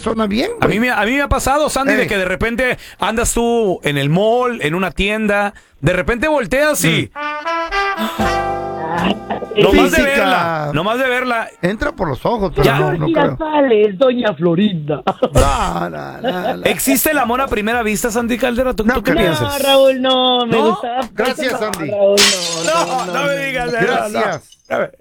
persona bien, A güey. mí me ha pasado, Sandy, de que de repente andas tú en el mall, en una tienda, de repente volteas y... Nomás de verla. Entra por los ojos, pero Ya. no creo. Sales, doña Florinda. No. ¿Existe el amor a primera vista, Sandy Caldera? ¿Tú qué creo. piensas? No, Raúl, no, me ¿No? gustaba. Gracias, No, Sandy. Raúl, No me digas eso. Gracias. No. A ver.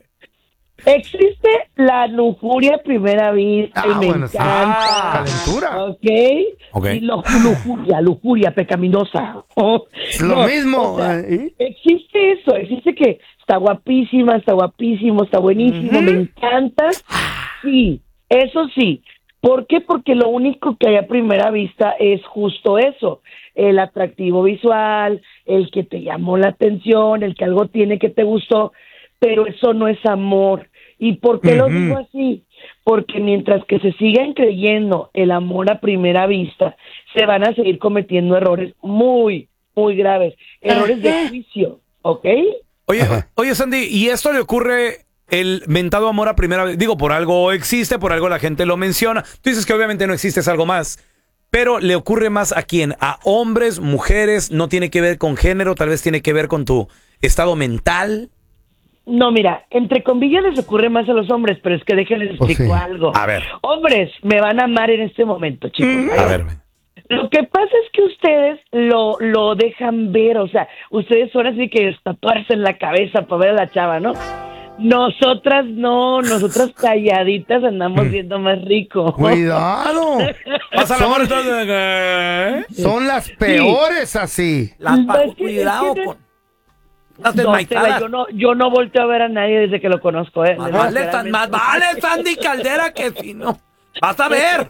Existe la lujuria a primera vista y me bueno, sí. encanta. Calentura. Ok. Y lujuria pecaminosa. Lo mismo. o sea, ¿eh? existe eso, existe que está guapísima, está guapísimo, está buenísimo, me encanta. Sí, eso sí. ¿Por qué? Porque lo único que hay a primera vista es justo eso, el atractivo visual, el que te llamó la atención, el que algo tiene que te gustó, pero eso no es amor. ¿Y por qué lo digo así? Porque mientras que se sigan creyendo el amor a primera vista, se van a seguir cometiendo errores muy, muy graves, errores de juicio, ¿ok? Oye, Sandy, ¿y esto le ocurre el mentado amor a primera vez? Digo, por algo existe, por algo la gente lo menciona. Tú dices que obviamente no existe, es algo más. Pero ¿le ocurre más a quién? ¿A hombres, mujeres? ¿No tiene que ver con género? ¿Tal vez tiene que ver con tu estado mental? No, mira, entre comillas les ocurre más a los hombres, pero es que déjenles explico algo. A ver. Hombres, me van a amar en este momento, chicos. A ver. Lo que pasa es que ustedes lo dejan ver, o sea, ustedes son así que tatuarse en la cabeza para ver a la chava, ¿no? Nosotras no, nosotras calladitas andamos viendo más rico. Cuidado. Pasa la mano entonces. Son las peores así. Cuidado con las No, desmaitadas. yo no volteo a ver a nadie desde que lo conozco, ¿eh? Más vale Sandy Caldera que si no. Vas a ver.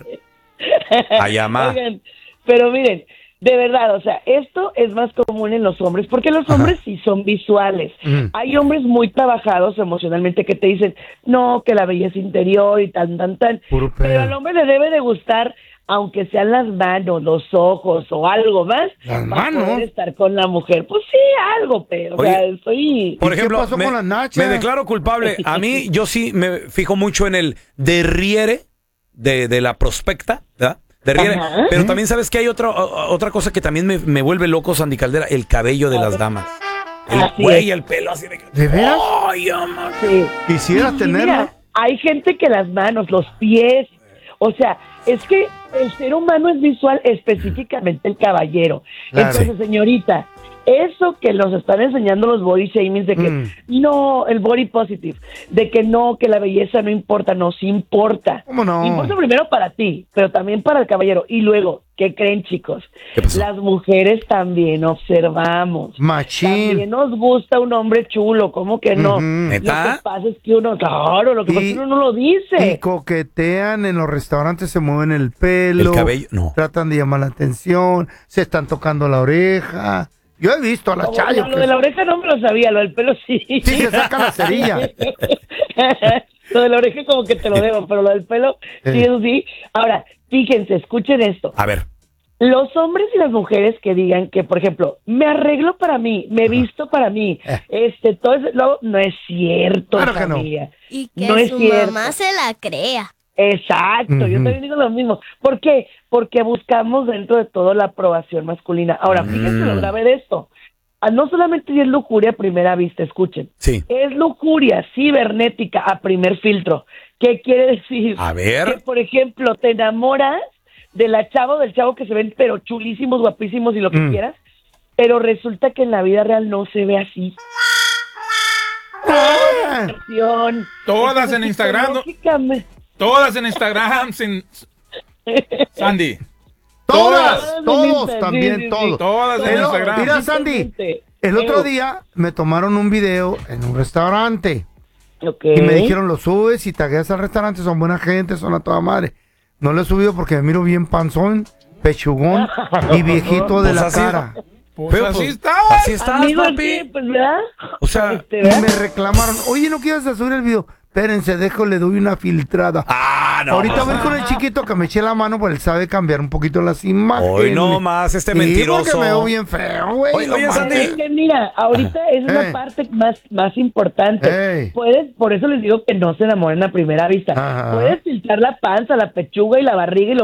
Allá más. Oigan, pero miren, de verdad, o sea, esto es más común en los hombres, porque los hombres sí son visuales. Hay hombres muy trabajados emocionalmente que te dicen, no, que la belleza interior y tan. Puro Pero pedo. al hombre le debe de gustar, aunque sean las manos, los ojos o algo más, ¿Las para manos? poder estar con la mujer. Pues sí, algo, pero, Oye, o sea, estoy... Por ¿Y qué ejemplo, pasó con las nachas? me declaro culpable. A mí, yo sí me fijo mucho en el derriere de la prospecta, ¿verdad? Derriere. Ajá. Pero también sabes que hay otra cosa que también me vuelve loco, Sandy Caldera, el cabello de las damas. El Así güey, es. el pelo así de... ¿De veras? Ay, amor. Sí. Quisiera Y tenerlo. mira, hay gente que las manos, los pies, o sea, es que el ser humano es visual, específicamente el caballero. Claro. Entonces, señorita, eso que nos están enseñando los body shamings de que no, el body positive, de que no, que la belleza no importa, no, sí importa. ¿Cómo no? Importa primero para ti, pero también para el caballero. Y luego, ¿qué creen, chicos? ¿Qué pasó? Las mujeres también observamos. Machín. También nos gusta un hombre chulo, ¿cómo que no? ¿Neta? Lo que pasa es que uno, claro, lo que pasa es que uno no lo dice. Y coquetean en los restaurantes, se mueven el pelo. El cabello, no. Tratan de llamar la atención, se están tocando la oreja. Yo he visto a la Como, Chayo lo de la oreja no me lo sabía, lo del pelo sí. Sí, se saca la cerilla. Lo de la oreja como que te lo debo, pero lo del pelo sí, eso sí. Ahora, fíjense, escuchen esto. A ver. Los hombres y las mujeres que digan que, por ejemplo, me arreglo para mí, me visto para mí, todo eso, no es cierto, Claro que no. familia. Y que No es su cierto. mamá se la crea. Exacto, yo también digo lo mismo. ¿Por qué? Porque buscamos dentro de todo la aprobación masculina. Ahora, fíjense lo grave de esto. No solamente es lujuria a primera vista, escuchen. Sí. Es lujuria cibernética a primer filtro. ¿Qué quiere decir? A ver. Que, por ejemplo, te enamoras de la chava o del chavo que se ven pero chulísimos, guapísimos y lo que quieras, pero resulta que en la vida real no se ve así. Todas en Instagram. Todas en Instagram, Sandy. Todos también, sí. todos. Todas en Pero, Instagram. mira, Sandy, el otro día me tomaron un video en un restaurante y me dijeron, lo subes y tagueas al restaurante, son buena gente, son a toda madre. No lo he subido porque me miro bien panzón, pechugón y viejito de Pues la así- cara. Pues Pero, así pues, está. Así estás, Amigo, papi. sí, pues, ¿verdad? O sea, Y me reclamaron, oye, ¿no quieres subir el video? Espérense, le doy una filtrada. no. Ahorita voy con el chiquito que me eché la mano, pues él sabe cambiar un poquito las imágenes. Hoy no más, este Sí, mentiroso. porque me veo bien feo, güey. Oye, no oye, manches. Sandy. Es que mira, ahorita es una parte más importante. Por eso les digo que no se enamoren a primera vista. Ajá. Puedes filtrar la panza, la pechuga y la barriga y lo